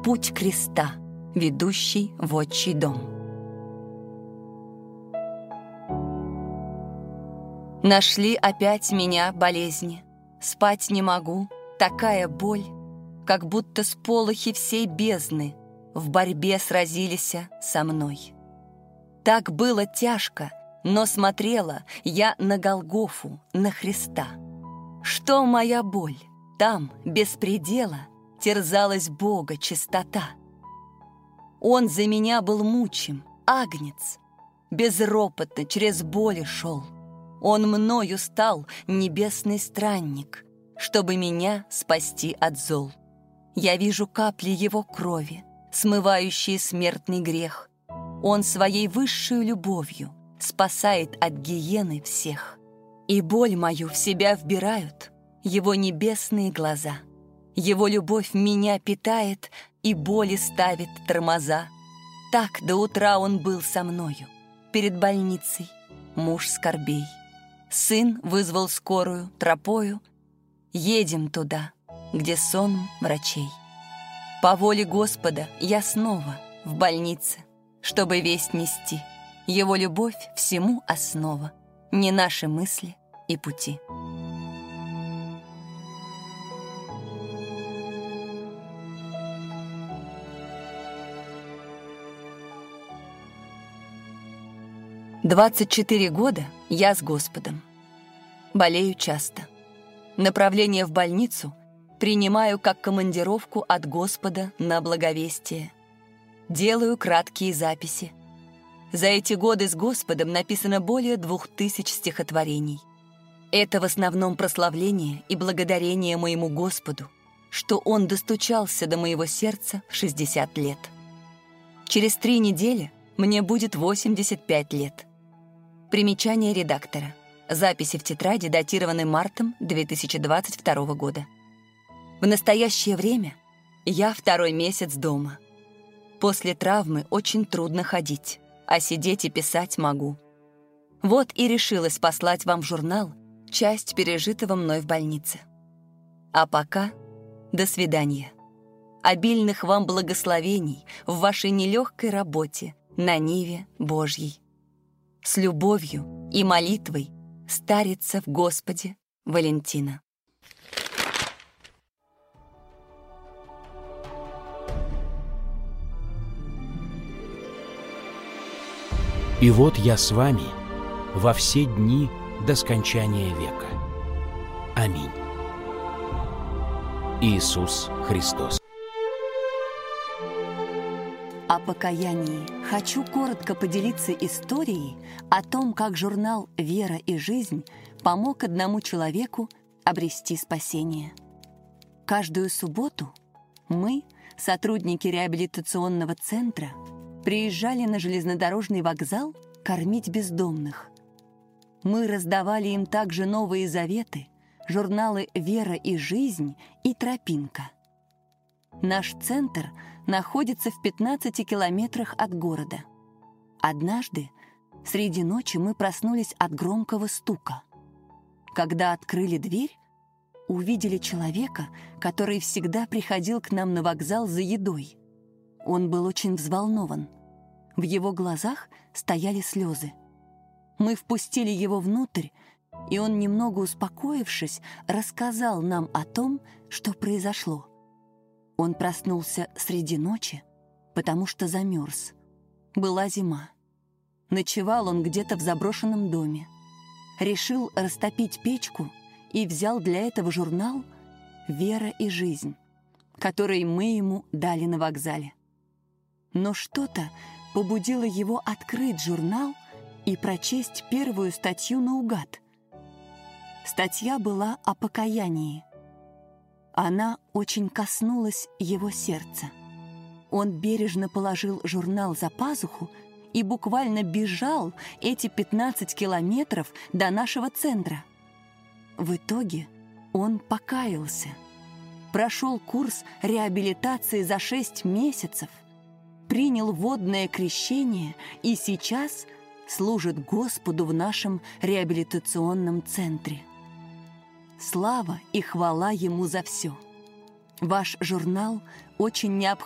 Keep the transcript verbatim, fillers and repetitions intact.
путь креста, ведущий в отчий дом. Нашли опять меня болезни, спать не могу, такая боль, как будто сполохи всей бездны в борьбе сразились со мной. Так было тяжко, но смотрела я на Голгофу, на Христа. Что моя боль? Там, без предела, терзалась Бога чистота. Он за меня был мучим, агнец, безропотно через боли шел. Он мною стал небесный странник, чтобы меня спасти от зол. Я вижу капли его крови, смывающие смертный грех. Он своей высшей любовью спасает от гиены всех. И боль мою в себя вбирают его небесные глаза. Его любовь меня питает и боли ставит тормоза. Так до утра он был со мною, перед больницей, муж скорбей. Сын вызвал скорую тропою. Едем туда, где сон врачей. По воле Господа я снова в больнице, чтобы весть нести. Его любовь всему основа, не наши мысли и пути. двадцать четыре года я с Господом. Болею часто. Направление в больницу принимаю как командировку от Господа на благовестие. Делаю краткие записи. За эти годы с Господом написано более двух тысяч стихотворений. Это в основном прославление и благодарение моему Господу, что Он достучался до моего сердца в шестьдесят лет. Через три недели мне будет восемьдесят пять лет. Примечание редактора. Записи в тетради датированы мартом две тысячи двадцать второго года. В настоящее время я второй месяц дома. После травмы очень трудно ходить, а сидеть и писать могу. Вот и решилась послать вам в журнал часть пережитого мной в больнице. А пока до свидания. Обильных вам благословений в вашей нелегкой работе на ниве Божьей. С любовью и молитвой старится в Господе Валентина. И вот я с вами во все дни до скончания века. Аминь. Иисус Христос. О покаянии хочу коротко поделиться историей о том, как журнал «Вера и жизнь» помог одному человеку обрести спасение. Каждую субботу мы, сотрудники реабилитационного центра, приезжали на железнодорожный вокзал кормить бездомных. Мы раздавали им также Новые Заветы, журналы «Вера и жизнь» и «Тропинка». Наш центр находится в пятнадцати километрах от города. Однажды среди ночи мы проснулись от громкого стука. Когда открыли дверь, увидели человека, который всегда приходил к нам на вокзал за едой. Он был очень взволнован. В его глазах стояли слезы. Мы впустили его внутрь, и он, немного успокоившись, рассказал нам о том, что произошло. Он проснулся среди ночи, потому что замерз. Была зима. Ночевал он где-то в заброшенном доме. Решил растопить печку и взял для этого журнал «Вера и жизнь», который мы ему дали на вокзале. Но что-то побудило его открыть журнал и прочесть первую статью наугад. Статья была о покаянии. Она очень коснулась его сердца. Он бережно положил журнал за пазуху и буквально бежал эти пятнадцать километров до нашего центра. В итоге он покаялся, прошел курс реабилитации за шесть месяцев, принял водное крещение и сейчас служит Господу в нашем реабилитационном центре. Слава и хвала Ему за все. Ваш журнал очень необходим